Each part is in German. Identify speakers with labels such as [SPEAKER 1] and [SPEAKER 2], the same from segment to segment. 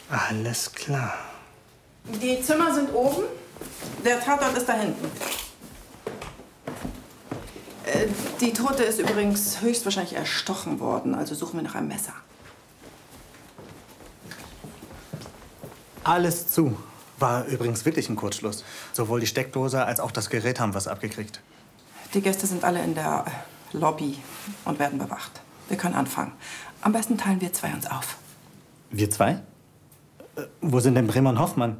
[SPEAKER 1] Alles klar.
[SPEAKER 2] Die Zimmer sind oben. Der Tatort ist da hinten. Die Tote ist übrigens höchstwahrscheinlich erstochen worden. Also suchen wir nach einem Messer.
[SPEAKER 1] Alles zu. War übrigens wirklich ein Kurzschluss. Sowohl die Steckdose als auch das Gerät haben was abgekriegt.
[SPEAKER 2] Die Gäste sind alle in der Lobby und werden bewacht. Wir können anfangen. Am besten teilen wir zwei uns auf.
[SPEAKER 1] Wir zwei? Wo sind denn Bremer und Hoffmann?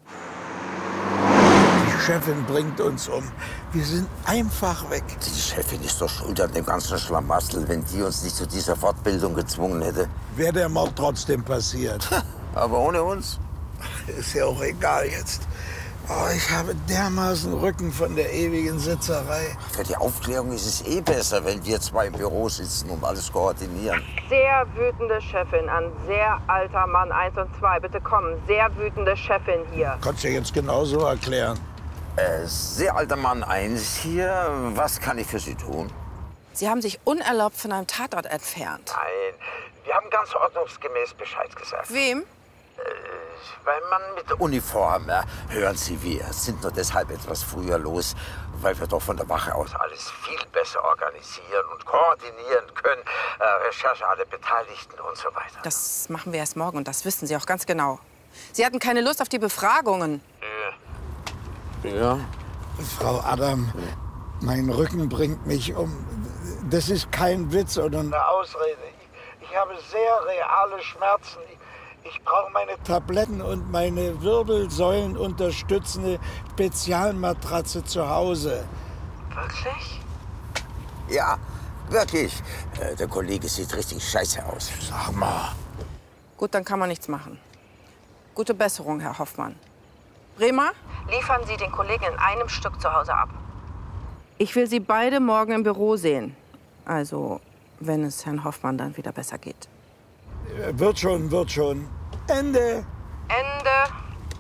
[SPEAKER 3] Die Chefin bringt uns um. Wir sind einfach weg.
[SPEAKER 4] Die Chefin ist doch schuld an dem ganzen Schlamassel, wenn die uns nicht zu dieser Fortbildung gezwungen hätte.
[SPEAKER 3] Wäre der Mord trotzdem passiert.
[SPEAKER 4] Aber ohne uns?
[SPEAKER 3] Ist ja auch egal jetzt. Oh, ich habe dermaßen Rücken von der ewigen Sitzerei.
[SPEAKER 4] Für die Aufklärung ist es eh besser, wenn wir zwei im Büro sitzen und alles koordinieren.
[SPEAKER 5] Sehr wütende Chefin an sehr alter Mann 1 und 2. Bitte kommen. Sehr wütende Chefin hier.
[SPEAKER 3] Kannst du jetzt genauso erklären.
[SPEAKER 4] Sehr alter Mann 1 hier. Was kann ich für Sie tun?
[SPEAKER 2] Sie haben sich unerlaubt von einem Tatort entfernt.
[SPEAKER 4] Nein, wir haben ganz ordnungsgemäß Bescheid gesagt.
[SPEAKER 2] Wem?
[SPEAKER 4] Weil man mit der Uniform, hören Sie, wir sind nur deshalb etwas früher los, weil wir doch von der Wache aus alles viel besser organisieren und koordinieren können. Recherche aller Beteiligten und so weiter.
[SPEAKER 2] Das machen wir erst morgen und das wissen Sie auch ganz genau. Sie hatten keine Lust auf die Befragungen.
[SPEAKER 4] Ja.
[SPEAKER 3] Frau Adam, mein Rücken bringt mich um. Das ist kein Witz oder eine Ausrede. Ich habe sehr reale Schmerzen. Ich brauche meine Tabletten und meine Wirbelsäulen unterstützende Spezialmatratze zu Hause.
[SPEAKER 5] Wirklich?
[SPEAKER 4] Ja, wirklich. Der Kollege sieht richtig scheiße aus.
[SPEAKER 3] Sag mal.
[SPEAKER 2] Gut, dann kann man nichts machen. Gute Besserung, Herr Hoffmann. Bremer?
[SPEAKER 5] Liefern Sie den Kollegen in einem Stück zu Hause ab.
[SPEAKER 2] Ich will Sie beide morgen im Büro sehen. Also, wenn es Herrn Hoffmann dann wieder besser geht.
[SPEAKER 3] Wird schon, wird schon. Ende.
[SPEAKER 5] Ende.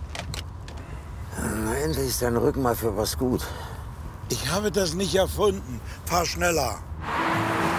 [SPEAKER 4] Na, endlich ist dein Rücken mal für was gut.
[SPEAKER 3] Ich habe das nicht erfunden. Fahr schneller.